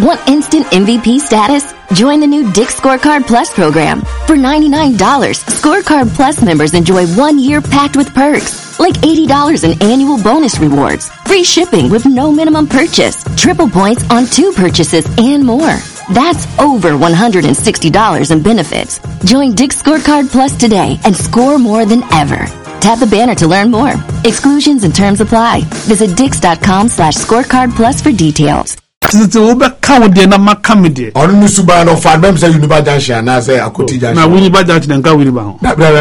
Want instant MVP status? Join the new Dick's Scorecard Plus program. For $99, Scorecard Plus members enjoy 1 year packed with perks, like $80 in annual bonus rewards, free shipping with no minimum purchase, triple points on 2 purchases, and more. That's over $160 in benefits. Join Dick's Scorecard Plus today and score more than ever. Tap the banner to learn more. Exclusions and terms apply. Visit dix.com/scorecard plus for details. Na Winneba Junction and Kawiniba.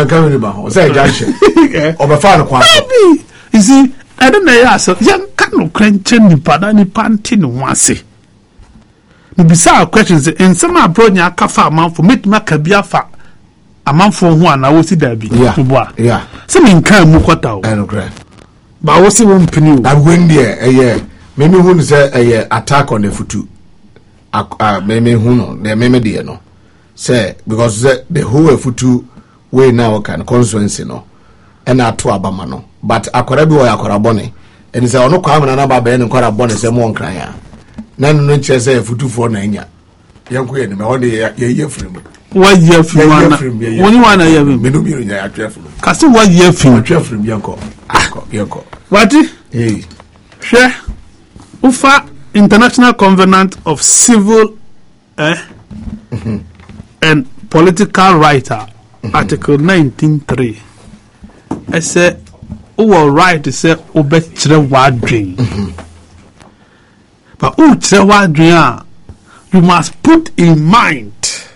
You see, I don't know, so young canoe clenching the padani pantin once. Bizarre questions in some abroad kafa amount for meet Macabiafa. A month for one, I will see there be. Yeah. Some in Kam Mukota. I know, Grant. But I was even penny. I'm going there a year. Maybe who say a attack on the futu. Maybe who know, they may be no. Say, because the whole futu way now can consequence no. And not to Abamano. But I could have been a corabone. And it's a no common number Ben and corabone, some one crying. None no chess a futu for Nanya. Young queen, my only year from 1 year from one. 1 year, Minumia, careful. Castle 1 year from Yanko. What? Hey, share Ufa International Covenant of Civil and Political Writer, Article 19.3. I say, who are right to say, Obetre Wadrin. But Utre Wadrin, you must put in mind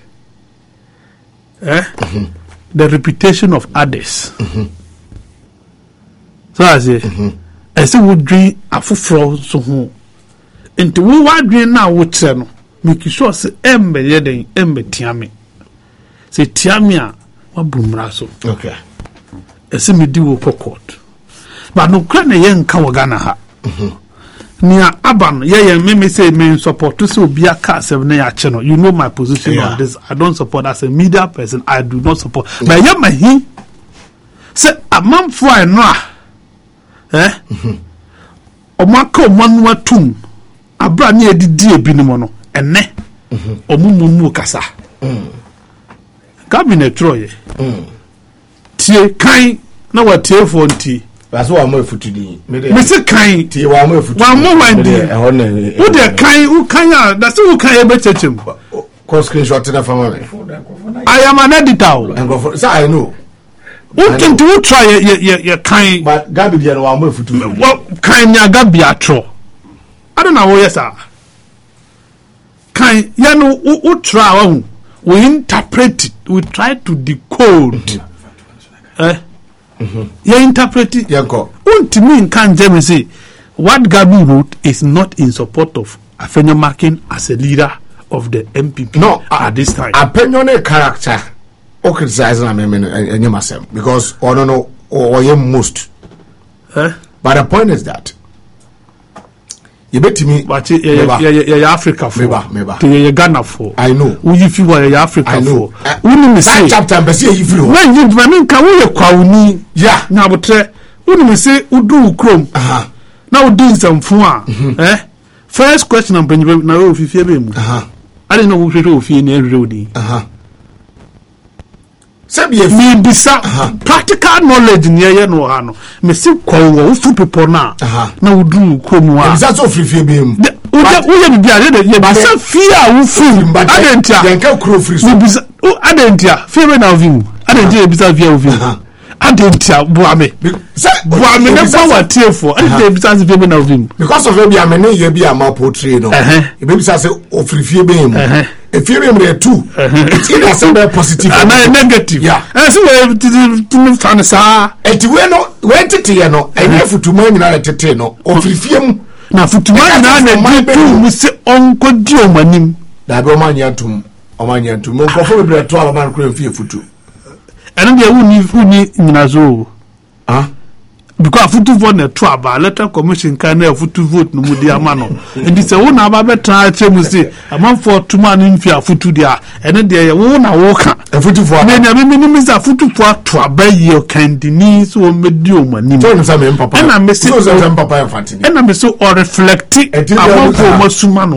the reputation of others. So I say, I say, would dream a full so into what dream now would say, make sure say, Embe Yeding, Embe Tiami. Say, Tiamia, what boomraso. Okay. A semi duo court. But no cranny young Kawagana ha. Near Aban, me say, men support to so be a car 7 year channel. You know my position on this. I don't support as a media person. I do not support. But yeah, my he said a month for a no. Omako manwa tum. Abra ni edidie binimono. Ene. Omumu kasa. Cabinet troye. Tie kai na wa tie for nti. That's what I'm going to do. Mr. Kain, you are more for 1 more one day. Who the Kain, who can that's who can ever touch him? Screenshot to the family. I am an editor. And go for I know. Who can do try your Kain? But Gabi, you are more for 2. Well, Kain, ya Gabi, I don't know, yes, sir. Kain, you know, who try, we interpret it, we try to decode. You interpret it. To me, can't Jamie say what Gabi wrote is not in support of Afenyo Makin as a leader of the MPP. No, at this time. Opinion character or criticizing and myself because I don't know or most. But the point is that you bet me. But you're Africa for you're Ghana for. I know. If you are Africa I know. For. Say chapter but say if you. When you mean can we kwawuni? Yeah. Now but when say udu ukrom. Now doing some fun. First question I'm bringing now if you be. I don't know who feel in every road. Me bisa practical knowledge near no hano me si kwa fu people na udu komu a bisa so free be mu uye bia ye bisa fear wo fu adentia yanka kro free so bisa adentia fear na ovi mu adentia bisa fear ovi adentia boame ne power tiefo adentia bisa fear na ovi mu because of bia me ne ye bia ma portray no e be bisa say o free be mu if you remember too, it's either somewhere positive and negative. Yeah. So to fanasa. And we went to Tiano, and if to money na teteno, or free na futuma na tu mu se onko di omanim. Da be omanyantum mo ko fo be to man kro fie futu. And dey uni nyinazo. Because futu vote na to aba electoral commission can na futu vote no mudi amano and say wo na aba betra chemu say amanfo tuma no mfia futu dia ene de wo na wo ka futu fo na na me say futu fo to aba ye kandini so wo medi omani to say me papa na me say papa infantini na me say o reflect amanfo masuma no